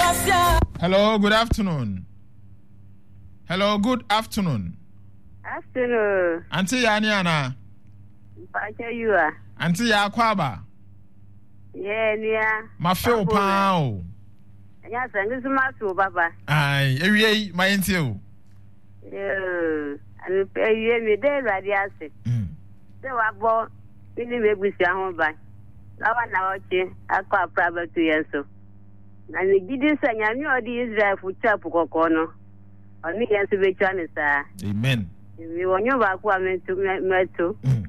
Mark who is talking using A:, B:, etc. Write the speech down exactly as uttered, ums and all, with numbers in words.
A: Hello, good afternoon. Hello, good afternoon.
B: Afternoon.
A: Auntie Yaniana.
B: Pacha you are.
A: Auntie Yakwaba.
B: Yeah, yeah.
A: My feel pow.
B: Yes, and this is my soul, Papa.
A: Aye, every my intio.
B: Yeah, and pay you me there, Radiasi. So I bought in the baby home by. Now I know I call private two years so. And the didn't say I knew the Israel for Chapo Corner. Only answer which one is, sir.
A: Amen.
B: We want you back one to me too.